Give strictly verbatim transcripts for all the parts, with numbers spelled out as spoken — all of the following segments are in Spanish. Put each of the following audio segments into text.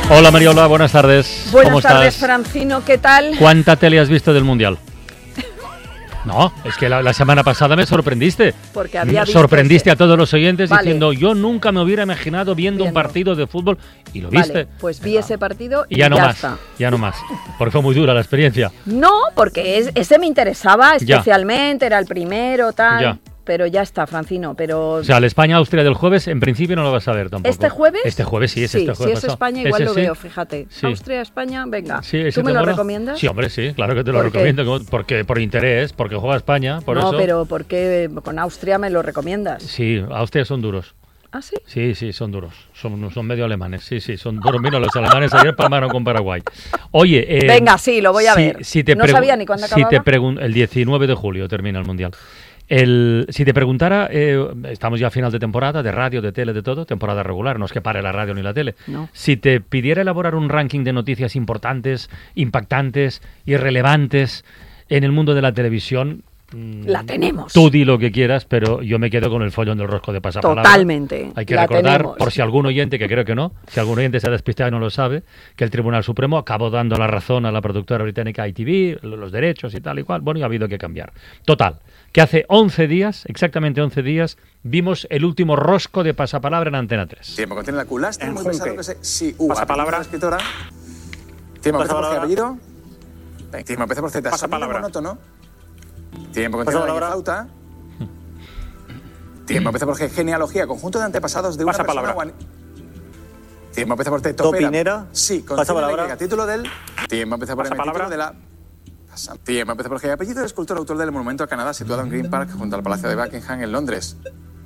Hola Mariola, buenas tardes. Buenas ¿Cómo tardes, estás? Francino, ¿qué tal? ¿Cuánta tele has visto del Mundial? No, es que la, la semana pasada me sorprendiste. Porque había visto Sorprendiste ese. a todos los oyentes Vale. diciendo, yo nunca me hubiera imaginado viendo, Viendo. un partido de fútbol. Y lo viste. Vale, pues vi ese partido y Y ya no ya más, está. ya no más. Porque fue muy dura la experiencia. No, porque es- ese me interesaba Ya. especialmente, era el primero, tal. Ya. Pero ya está, Francino, pero... O sea, el España-Austria del jueves, en principio no lo vas a ver tampoco. ¿Este jueves? Este jueves sí, es sí, este jueves si es pasado. España igual ¿Ese lo sí? veo, fíjate. Sí. Austria, España, venga. Sí, ¿ese ¿Tú me te lo mola? recomiendas? Sí, hombre, sí, claro que te lo ¿Por qué? recomiendo. como- Porque por interés, porque juega España, por no, eso. pero ¿por qué con Austria me lo recomiendas? Sí, Austria son duros. ¿Ah, sí? Sí, sí, son duros. Son, son medio alemanes. Sí, sí, son duros. Mira, los alemanes ayer palmaron con Paraguay. Oye, eh, Venga, sí, lo voy a si- ver. si te No pregu- sabía ni cuándo si te acababa. pregun- El diecinueve de julio termina el Mundial. El, si te preguntara, eh, estamos ya a final de temporada, de radio, de tele, de todo, temporada regular, no es que pare la radio ni la tele. No. Si te pidiera elaborar un ranking de noticias importantes, impactantes y relevantes en el mundo de la televisión, mm, La tenemos. tú di lo que quieras, pero yo me quedo con el follón del rosco de pasapalabra. Totalmente. Hay que la recordar, tenemos. por si algún oyente, que creo que no, si algún oyente se ha despistado y no lo sabe, que el Tribunal Supremo acabó dando la razón a la productora británica I T V, lo- los derechos y tal y cual. Bueno, y ha habido que cambiar. Total, que hace once días, exactamente once días, vimos el último rosco de pasapalabra en Antena tres. Tiempo, contiene la culastra, muy Enjunque. pesado que sé. Sí, U. Pasapalabra. apellido de la escritora. Tiempo, empieza por Pasapalabra. G, apellido. Venga, Tiempo, empieza por Z. Pasapalabra. Sonido monótono. Tiempo, contiene la Pasapalabra. flauta. Tiempo, empieza por G, genealogía, conjunto de antepasados de una Pasapalabra. persona. o an- Tiempo, empieza por T, topera. Topinera. Sí, contiene Pasapalabra. la Y, título del. Tiempo, empieza por M, Pasapalabra. título de la. Pasa- Tiempo, empieza por G, apellido del escultor autor del monumento a Canadá situado en Green Park junto al Palacio de Buckingham en Londres.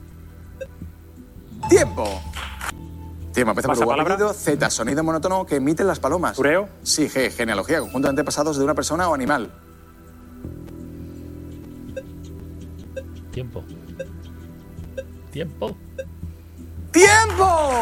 Tiempo. Tiempo, empieza por U, Pasapalabra. apellido, Z, sonido monótono que emiten las palomas. Ureo. Sí, G, genealogía, conjunto de antepasados de una persona o animal. Tiempo. Tiempo. ¡Tiempo!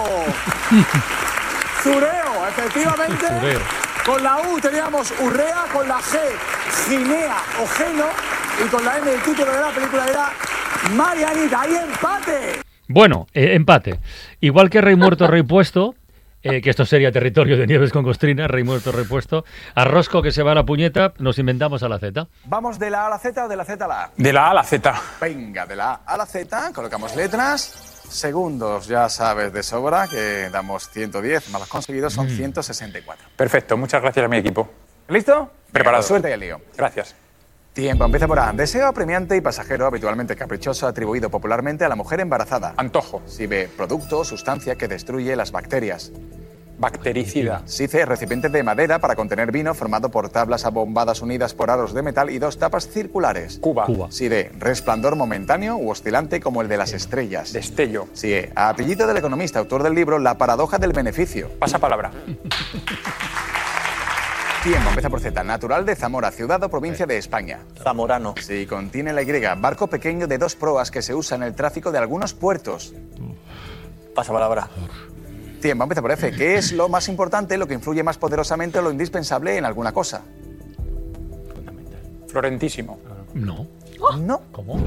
Zureo, efectivamente. Zureo. Con la U teníamos Urrea, con la G, Ginea o Geno, y con la M el título de la película era Marianita. ¡Hay empate! Bueno, eh, empate. Igual que Rey Muerto, Rey Puesto, eh, que esto sería territorio de Nieves con Costrina, Rey Muerto, Rey Puesto, a Rosco que se va a la puñeta, nos inventamos a la Z. ¿Vamos de la A a la Z o de la Z a la A? De la A a la Z. Venga, de la A a la Z, colocamos letras. Segundos, ya sabes de sobra que damos ciento diez, más los conseguidos son ciento sesenta y cuatro. Perfecto, muchas gracias a mi equipo. ¿Listo? Preparado. Venga, suerte y el lío. Gracias. Tiempo, empieza por A. Deseo apremiante y pasajero, habitualmente caprichoso, atribuido popularmente a la mujer embarazada. Antojo. Si B, producto o sustancia que destruye las bacterias. Bactericida. Si C, recipiente de madera para contener vino formado por tablas abombadas unidas por aros de metal y dos tapas circulares. Cuba. Cuba. Si D, resplandor momentáneo u oscilante como el de las estrellas. Destello. Si E, a apellido del economista, autor del libro La paradoja del beneficio. Pasapalabra. Tiempo, empieza por Z, natural de Zamora, ciudad o provincia de España. Zamorano. Si contiene la Y, barco pequeño de dos proas que se usa en el tráfico de algunos puertos. Pasapalabra. Tiempo, empieza por F. ¿Qué es lo más importante, lo que influye más poderosamente o lo indispensable en alguna cosa? Florentísimo. No. No. ¿Cómo?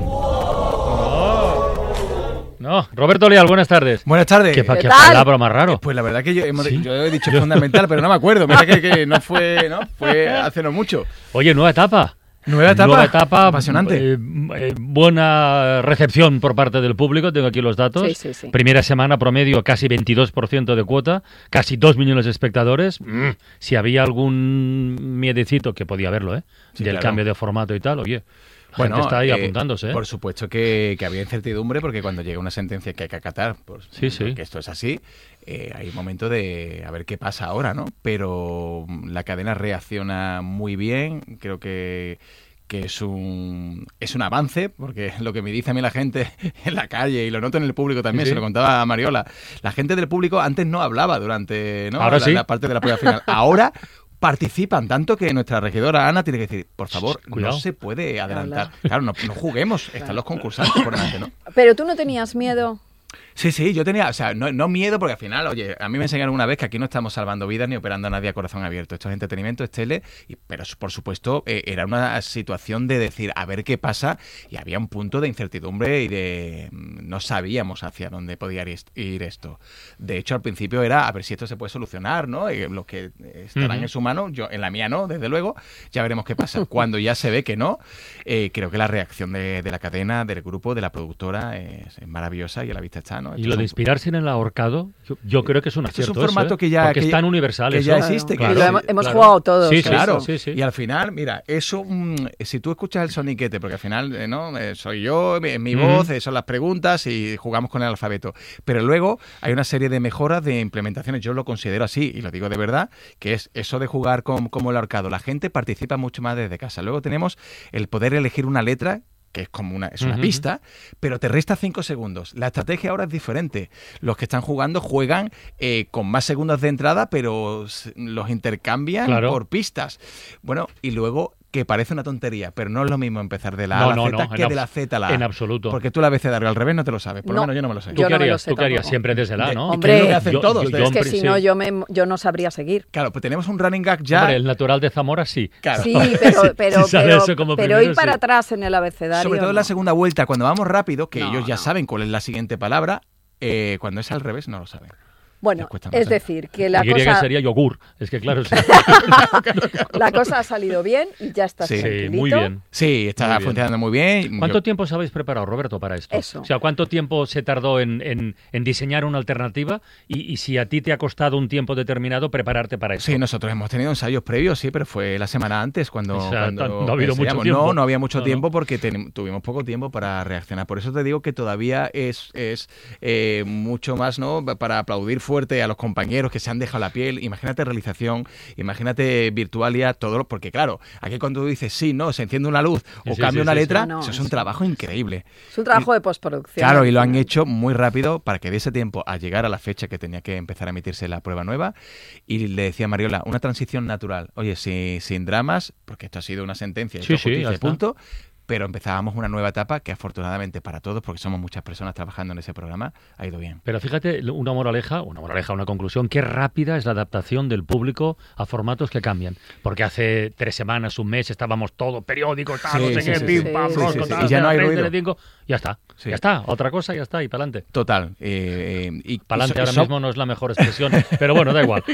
No. Roberto Leal, buenas tardes. Buenas tardes. ¿Qué, pa- ¿Qué qué tal? palabra más raro? Pues la verdad que yo, hemos- ¿Sí? yo he dicho fundamental, pero no me acuerdo. Mira que, que no fue, ¿no? Fue hace no mucho. Oye, nueva etapa. Nueva etapa. Nueva etapa. Apasionante. eh, eh, buena recepción por parte del público. Tengo aquí los datos. Sí, sí, sí. Primera semana promedio casi veintidós por ciento de cuota. Casi dos millones de espectadores. Mm, si había algún miedecito, que podía haberlo, ¿eh? Sí, Del claro. cambio de formato y tal, oye. La Bueno, gente está ahí eh, apuntándose, ¿eh? Por supuesto que, que había incertidumbre, porque cuando llega una sentencia que hay que acatar, pues, Sí, sí. que esto es así, eh, hay un momento de a ver qué pasa ahora, ¿no? Pero la cadena reacciona muy bien, creo que que es un es un avance, porque lo que me dice a mí la gente en la calle, y lo noto en el público también, Sí, sí. se lo contaba a Mariola, la gente del público antes no hablaba durante, ¿no? Ahora la, sí. la parte de la prueba final. Ahora participan tanto que nuestra regidora Ana tiene que decir, por favor, Shh, cuidado. no se puede adelantar. Claro, no, no juguemos, están los concursantes por delante, ¿no? Pero tú no tenías miedo. Sí, sí, yo tenía, o sea, no, no miedo, porque al final, oye, a mí me enseñaron una vez que aquí no estamos salvando vidas ni operando a nadie a corazón abierto. Esto es entretenimiento, es tele, y, pero por supuesto eh, era una situación de decir, a ver qué pasa, y había un punto de incertidumbre y de no sabíamos hacia dónde podía ir esto. De hecho, al principio era a ver si esto se puede solucionar, ¿no? Y los que estarán uh-huh. en su mano, yo en la mía no, desde luego, ya veremos qué pasa. Cuando ya se ve que no, eh, creo que la reacción de, de la cadena, del grupo, de la productora es, es maravillosa y a la vista está, ¿no? Y lo de inspirarse en el ahorcado, yo, yo creo que es un acierto. Es un formato eso, ¿eh? que ya... Porque que es tan universal. Que eso. ya existe. Claro. Que Claro. Lo hemos claro. jugado todos. Sí, claro. Sí, sí. Y al final, mira, eso, mmm, si tú escuchas el soniquete, porque al final, eh, ¿no? Eh, soy yo, mi, mi mm. voz, eh, son las preguntas y jugamos con el alfabeto. Pero luego hay una serie de mejoras, de implementaciones, yo lo considero así, y lo digo de verdad, que es eso de jugar con, como el ahorcado. La gente participa mucho más desde casa. Luego tenemos el poder elegir una letra, que es como una, es una uh-huh. pista, pero te resta cinco segundos. La estrategia ahora es diferente. Los que están jugando juegan eh, con más segundos de entrada, pero los intercambian claro. por pistas. Bueno, y luego que parece una tontería, pero no es lo mismo empezar de la no, A a la no, Z no, que de la Z a la A. En absoluto. Porque tú la abecedario al revés no te lo sabes. Por lo no, menos yo no me lo sé. ¿Tú qué no harías? sé ¿Tú qué harías? Tampoco. Siempre desde la A, ¿no? Hombre, ¿Qué es lo que hacen yo, todos? Yo, yo, yo, es que sí. si no, yo, me, yo no sabría seguir. Claro, pues tenemos un running gag ya. Hombre, el natural de Zamora sí. Claro. Sí, pero, pero, si pero, eso como pero primero, ir para sí. atrás en el abecedario. Sobre todo en no. la segunda vuelta, cuando vamos rápido, que No, ellos ya no. saben cuál es la siguiente palabra, eh, cuando es al revés no lo saben. Bueno, es decir, que la y cosa... que sería yogur. Es que claro... Sí. La cosa ha salido bien y ya está Sí, tranquilito. muy bien. Sí, está Muy bien. funcionando muy bien. ¿Cuánto Yo- tiempo os habéis preparado, Roberto, para esto? Eso. O sea, ¿cuánto tiempo se tardó en, en- en diseñar una alternativa? Y, y si a ti te ha costado un tiempo determinado prepararte para esto. Sí, nosotros hemos tenido ensayos previos, sí, pero fue la semana antes cuando... O sea, cuando no ha habido mucho ensayamos. tiempo. No, no había mucho No, no. tiempo porque ten- tuvimos poco tiempo para reaccionar. Por eso te digo que todavía es, es eh, mucho más, ¿no? Para aplaudir fuerte a los compañeros que se han dejado la piel. Imagínate realización, imagínate Virtualia, todo, lo- porque claro, aquí cuando tú dices sí, no, se enciende una luz o Sí, cambia sí, una sí, letra, sí. No, eso es un sí. trabajo increíble. Es un trabajo de postproducción. Claro, y lo al han final. hecho muy rápido para que diese tiempo a llegar a la fecha que tenía que empezar a emitirse la prueba nueva. Y le decía a Mariola, una transición natural. Oye, si- sin dramas, porque esto ha sido una sentencia, Sí, esto sí, justicia ya y está. punto. Pero empezábamos una nueva etapa que afortunadamente para todos, porque somos muchas personas trabajando en ese programa, ha ido bien. Pero fíjate, una moraleja, una moraleja, una conclusión, qué rápida es la adaptación del público a formatos que cambian. Porque hace tres semanas, un mes, estábamos todo periódicos, tal, Sí, no sé sí, qué, sí, pim, sí. pam, Sí, rosco, sí, sí. tal, Y ya no hay tres, ruido. Telecinco, ya está, Sí. ya está, otra cosa, ya está, y para adelante. Total. Eh, eh, y Para adelante y ahora so- mismo no es la mejor expresión, pero bueno, da igual.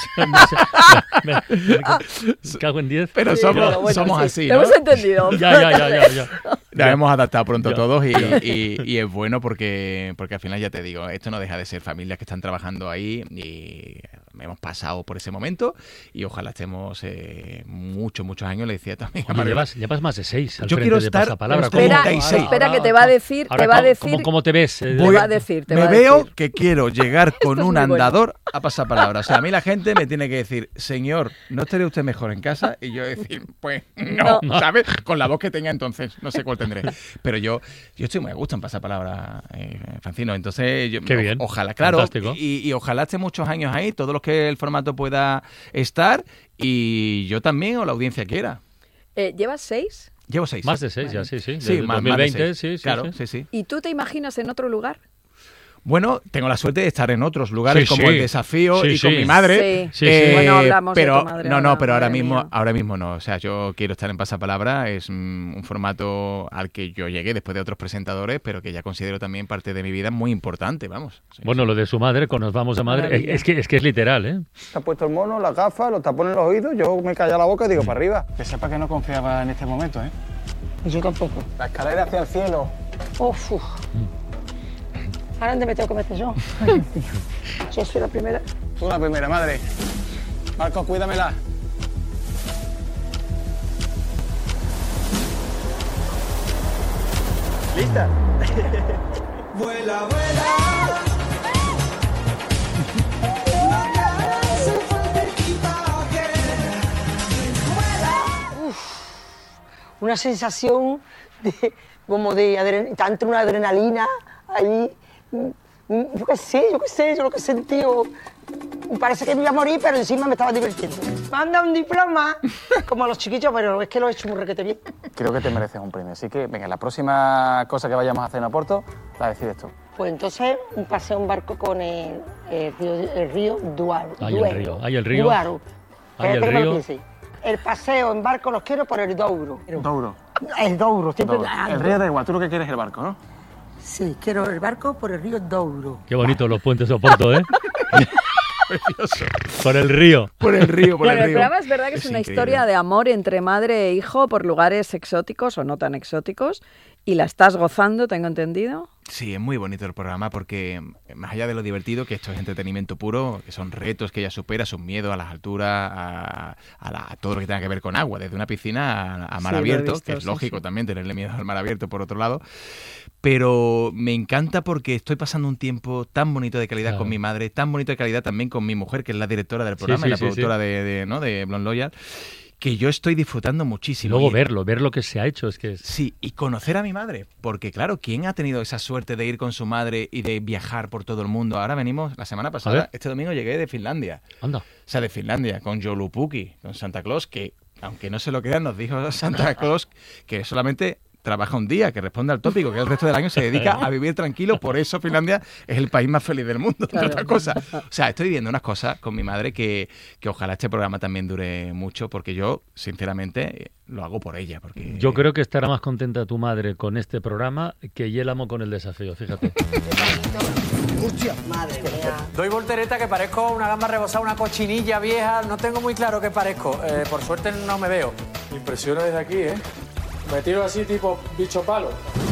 Me- me- me cago en diez. Pero Sí, somos, pero bueno, somos sí. así, Lo ¿no? hemos entendido. Ya, ya, ya, ya, ya. Nos hemos adaptado pronto Ya. todos y, y- y es bueno porque, porque al final ya te digo, esto no deja de ser familias que están trabajando ahí y hemos pasado por ese momento y ojalá estemos eh, muchos, muchos años. Le decía también a Oye, Mariola, llevas, llevas más de seis al Yo frente quiero de estar Pasapalabra. en ¿Cómo? Espera, treinta y seis. espera que te va a decir, Ahora, te va a ¿cómo- decir, ¿cómo, cómo te ves? Eh, te va a decir, te me va a veo decir. que quiero llegar con es un muy bueno. andador a pasapalabra. O sea, a mí la gente me tiene que decir, señor, ¿no estaría usted mejor en casa? Y yo decir, pues no, No. ¿sabes? Con la voz que tenga entonces, no sé cuál tendré. Pero yo, yo estoy muy a gusto en pasapalabra, eh, Francino. Entonces, yo, Qué bien. o- ojalá, claro. Fantástico. Y, y ojalá esté muchos años ahí, todos los que el formato pueda estar. Y yo también, o la audiencia quiera. Eh, ¿Llevas seis? Llevo seis. Más de seis, ya, sí, sí. Sí, Desde más, dos mil más de veinte, seis. sí, sí. Claro, sí. sí, sí. ¿Y tú te imaginas en otro lugar? Bueno, tengo la suerte de estar en otros lugares Sí, como sí. el Desafío Sí, y con sí. mi madre. Sí. Sí, sí. Bueno, hablamos de pero, tu madre No, ahora, no, pero ahora madre mismo, mía. ahora mismo no. O sea, yo quiero estar en Pasapalabra. Es mm, un formato al que yo llegué después de otros presentadores, pero que ya considero también parte de mi vida muy importante, vamos. Sí, Bueno, sí. lo de su madre, cuando nos vamos a madre, Maravilla. es que, es que es literal, ¿eh? Se ha puesto el mono, las gafas, los tapones en los oídos, yo me callo la boca y digo para arriba. Que sepa que no confiaba en este momento, ¿eh? Yo tampoco. La escalera hacia el cielo. Uf, uf. Ahora dónde me tengo que meter yo. Yo soy la primera. Tú la primera, madre. Marcos, cuídamela. ¿Lista? Una sensación de, como de adren- tanto una adrenalina ahí. Mm, mm, Yo qué sé, yo qué sé, yo lo que he sentido. Parece que me iba a morir, pero encima me estaba divirtiendo. Manda un diploma, como a los chiquillos, pero es que lo he hecho muy requete bien. Creo que te mereces un premio, así que venga, la próxima cosa que vayamos a hacer en Oporto la decides tú. Pues entonces un paseo en barco con el, el río, el río Duaro. Hay el Duero, río, hay el río. Duaro. Hay el Espérate que me lo río. piense. El paseo en barco los quiero por el Douro. Douro. El Douro, siempre. Douro. El río da igual, tú lo que quieres es el barco, ¿no? Sí, quiero el barco por el río Douro. Qué bonito los puentes de Oporto, ¿eh? Precioso. Por el río. Por el río, por Bueno, el el río. programa es verdad que es, Es una increíble. historia de amor entre madre e hijo por lugares exóticos o no tan exóticos. Y la estás gozando, tengo entendido. Sí, es muy bonito el programa porque más allá de lo divertido, que esto es entretenimiento puro, que son retos que ella supera, sus miedos a las alturas, a, a, la- a todo lo que tenga que ver con agua, desde una piscina a, a mar Sí, lo he abierto, visto, que es sí, lógico sí. también tenerle miedo al mar abierto por otro lado. Pero me encanta porque estoy pasando un tiempo tan bonito de calidad Claro. con mi madre, tan bonito de calidad también con mi mujer, que es la directora del programa sí, y la sí, productora sí. de, de, ¿no? de Blonde Loyal, que yo estoy disfrutando Y muchísimo. luego Y- verlo, ver lo que se ha hecho, es que es... Sí, y conocer a mi madre, porque claro, ¿quién ha tenido esa suerte de ir con su madre y de viajar por todo el mundo? Ahora venimos, la semana ver. pasada, este domingo llegué de Finlandia, Anda. o sea, de Finlandia, con Joulupuki, con Santa Claus, que aunque no se lo crean, nos dijo Santa Claus que solamente trabaja un día, que responde al tópico, que el resto del año se dedica a vivir tranquilo, por eso Finlandia es el país más feliz del mundo, entre otras cosas. O sea, estoy viviendo unas cosas con mi madre que, que ojalá este programa también dure mucho, porque yo, sinceramente, lo hago por ella. Porque Yo creo que estará más contenta tu madre con este programa que Yélamo con el desafío, fíjate. Madre mía. Doy voltereta que parezco una gamba rebozada, una cochinilla vieja. No tengo muy claro qué parezco. Eh, por suerte no me veo. Impresiona desde aquí, ¿eh? Me tiro así tipo bicho palo.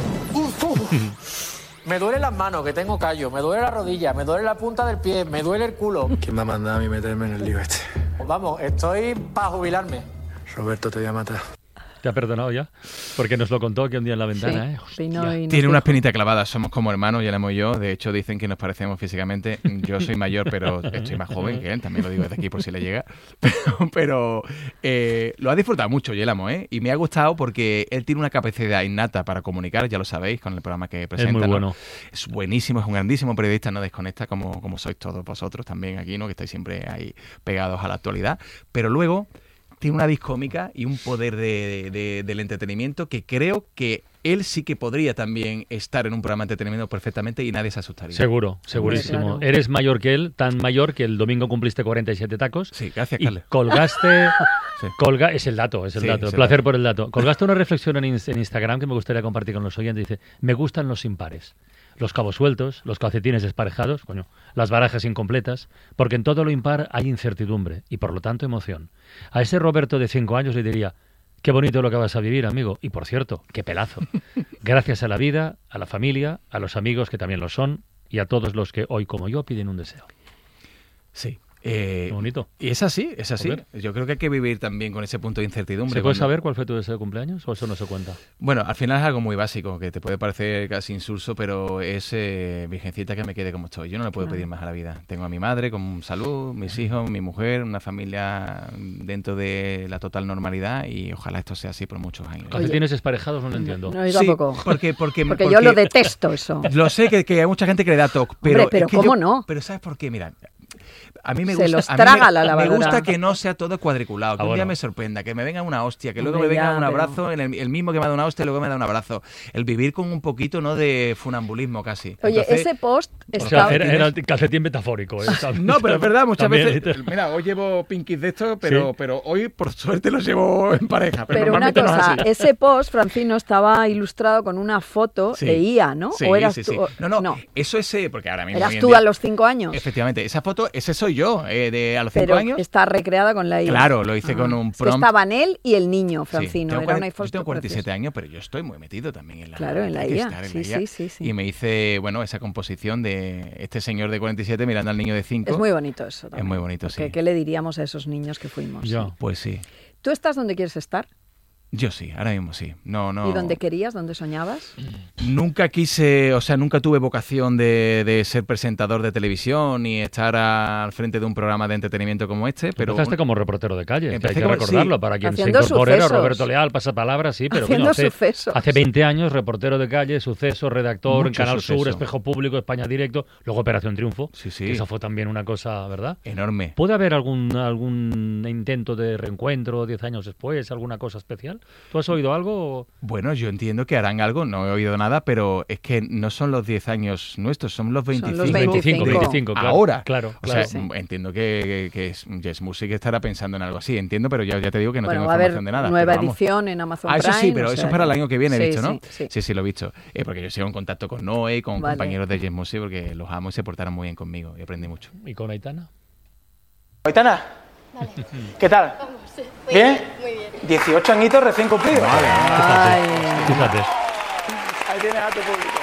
Me duelen las manos, que tengo callo. Me duele la rodilla, me duele la punta del pie, me duele el culo. ¿Quién me ha mandado a mí meterme en el lío este? Vamos, estoy para jubilarme. Roberto, te voy a matar. ¿Te ha perdonado ya? Porque nos lo contó aquí un día en la ventana, Sí, ¿eh? Hostia. vino y nos Tiene una dijo. espinita clavada, somos como hermanos, Yélamo y yo. De hecho, dicen que nos parecemos físicamente. Yo soy mayor, pero estoy más joven que él, también lo digo desde aquí por si le llega. Pero, pero, eh, lo ha disfrutado mucho, Yélamo, ¿eh? Y me ha gustado porque él tiene una capacidad innata para comunicar, ya lo sabéis, con el programa que presenta. muy ¿no? bueno. Es buenísimo, es un grandísimo periodista, no desconecta como, como sois todos vosotros también aquí, ¿no? Que estáis siempre ahí pegados a la actualidad. Pero luego tiene una discómica y un poder de, de- del entretenimiento que creo que él sí que podría también estar en un programa de entretenimiento perfectamente y nadie se asustaría. Seguro, segurísimo. claro. Eres mayor que él, tan mayor que el domingo cumpliste cuarenta y siete tacos. Sí, gracias, Y Carles. colgaste... Sí. Colga, es el dato, es el Sí, dato. es el Placer dato. por el dato. Colgaste una reflexión en, ins- en Instagram que me gustaría compartir con los oyentes. Dice, me gustan los impares. Los cabos sueltos, los calcetines desparejados, coño, las barajas incompletas, porque en todo lo impar hay incertidumbre y por lo tanto emoción. A ese Roberto de cinco años le diría, qué bonito lo que vas a vivir, amigo. Y por cierto, qué pelazo. Gracias a la vida, a la familia, a los amigos que también lo son y a todos los que hoy como yo piden un deseo. Sí. Eh, Qué bonito. Y es así, es así. Joder. Yo creo que hay que vivir también con ese punto de incertidumbre. ¿Se puede cuando- saber cuál fue tu deseo de cumpleaños o eso no se cuenta? Bueno, al final es algo muy básico, que te puede parecer casi insulso, pero es eh, virgencita que me quede como estoy. Yo no le puedo pedir más a la vida. Tengo a mi madre con salud, mis hijos, mi mujer, una familia dentro de la total normalidad y ojalá esto sea así por muchos años. Calcetines desparejados no lo entiendo. No, yo Sí, tampoco. porque, porque, Porque yo lo detesto eso. Lo sé que, que hay mucha gente que le da toque, pero, Hombre, pero es que ¿cómo yo- no? Pero ¿sabes por qué? Mira, a mí me Se gusta, los a mí traga me, la me lavadora. gusta que no sea todo cuadriculado, que Ah, un día bueno. me sorprenda, que me venga una hostia, que luego Hombre, me venga ya, un pero- abrazo, en el, el mismo que me da una hostia, luego me da un abrazo. El vivir con un poquito, ¿no?, de funambulismo casi. Oye, Entonces, ese post O sea, estaba... era, era el calcetín metafórico. ¿eh? no, pero es verdad, muchas También, veces. literal. Mira, hoy llevo pinkies de estos, pero, Sí. pero hoy por suerte los llevo en pareja. Pero, Pero una normalmente no es cosa, así. ese post, Francino, estaba ilustrado con una foto Sí. de I A, ¿no? Sí, ¿O eras sí, tú? sí. o- No, no, eso es eh, porque ahora mismo. ¿Eras hoy en tú día- a los cinco años? Efectivamente, esa foto, ese soy yo, eh, de a los cinco Pero años. está recreada con la I A. Claro, lo hice Ah. con un Es que prompt. estaban él y el niño, Sí, Francino. tengo Era cuarenta una yo foto tengo cuarenta y siete preciosa. años, pero yo estoy muy metido también en la Claro, en la hay que I A. estar en Sí, la I A. sí, sí, sí. Y me hice, bueno, esa composición de este señor de cuarenta y siete mirando al niño de cinco. Es muy bonito eso también. muy bonito, Porque sí. ¿qué le diríamos a esos niños que fuimos? Yo. Pues sí. ¿Tú estás donde quieres estar? Yo sí, ahora mismo sí. No, no. ¿Y dónde querías? ¿Dónde soñabas? Nunca quise, o sea, nunca tuve vocación de, de ser presentador de televisión ni estar a- al frente de un programa de entretenimiento como este, pero Empezaste como reportero de calle, que hay Empecé que como- recordarlo sí. para quien Haciendo se incorpore. Era sucesos. Roberto Leal, pasapalabra, sí, pero Haciendo bueno, hace, sucesos. hace veinte años, reportero de calle, suceso, redactor, en Mucho Canal suceso. Sur, Espejo Público, España Directo, luego Operación Triunfo, Sí, sí. que esa fue también una cosa, ¿verdad? enorme. ¿Puede haber algún, algún intento de reencuentro diez años después, alguna cosa especial? ¿Tú has oído algo? Bueno, yo entiendo que harán algo, no he oído nada, pero es que no son los diez años nuestros, son los veinticinco. Son los veinticinco. veinticinco, veinticinco, claro. Ahora. Claro, O claro. sea, entiendo que, que, que Yes Music estará pensando en algo así, entiendo, pero ya, ya te digo que no Bueno, tengo va a haber información de nada. nueva pero vamos. edición en Amazon Ah, Prime. eso sí, pero o eso sea es para el que- año que viene, he Sí, visto, ¿no? sí, sí. Sí, sí, lo he visto. Eh, porque yo sigo en contacto con Noé y con Vale. compañeros de Yes Music porque los amo y se portaron muy bien conmigo y aprendí mucho. ¿Y con Aitana? Aitana, ¿qué tal? Muy ¿Bien? bien, muy bien. dieciocho añitos recién cumplidos. Ay. Fíjate. Ahí tienes a tu público.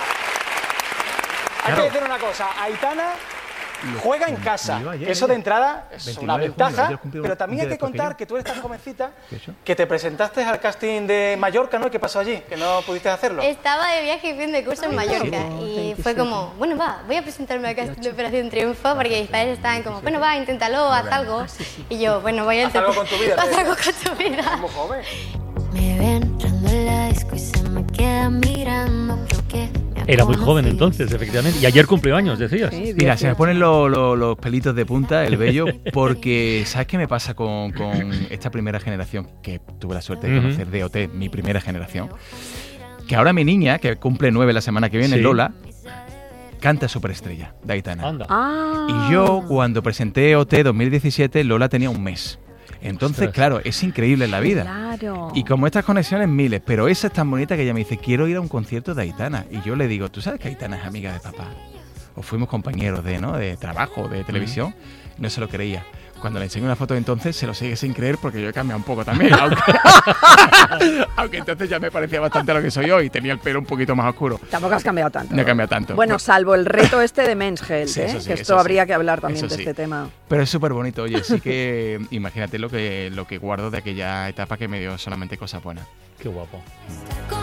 Hay Claro. que decir una cosa, Aitana juega en casa. cumplió ayer, Eso de ella. entrada es veintinueve una de junio, ventaja, ayer cumplió pero un también día hay que después que contar yo. que tú eres tan jovencita ¿Qué eso? que te presentaste al casting de Mallorca, ¿no? ¿Y qué pasó allí? Que no pudiste hacerlo. Estaba de viaje y fin de curso en Mallorca y fue como, bueno, va, voy a presentarme al casting de Operación Triunfo porque mis padres estaban como, bueno, va, inténtalo, haz algo. Y yo, bueno, voy a Haz algo intentar. con tu vida, Haz te algo decía. con tu vida. Muy joven. Me ven entrando en la disco y se me queda mirando, creo que me ha Era muy joven conocido. entonces, efectivamente. Y ayer cumplió años, decías. Sí, Mira, se me dieciocho. ponen lo- lo- los pelitos de punta, el vello, porque ¿sabes qué me pasa con, con esta primera generación que tuve la suerte de Ujú. conocer de O T, mi primera generación? Que ahora mi niña, que cumple nueve la semana que viene, Sí. Lola, canta Superestrella, de Aitana. Anda. Ah. Y yo, cuando presenté O T dos mil diecisiete, Lola tenía un mes. Entonces, Ostras. claro, es increíble en la vida. Claro. Y como estas conexiones, miles, pero esa es tan bonita que ella me dice, quiero ir a un concierto de Aitana. Y yo le digo, ¿tú sabes que Aitana es amiga de papá? O fuimos compañeros de, ¿no? de trabajo, de televisión. Y no se lo creía. Cuando le enseño una foto entonces, se lo sigue sin creer porque yo he cambiado un poco también. Aunque, aunque entonces ya me parecía bastante a lo que soy hoy. Tenía el pelo un poquito más oscuro. Tampoco has cambiado tanto. No he cambiado tanto. Bueno, salvo el reto este de Men's Health, Sí, ¿eh? eso sí, que eso esto sí. habría que hablar también Eso de sí. este tema. Pero es súper bonito, oye, sí que imagínate lo que, lo que guardo de aquella etapa que me dio solamente cosas buenas. Qué guapo.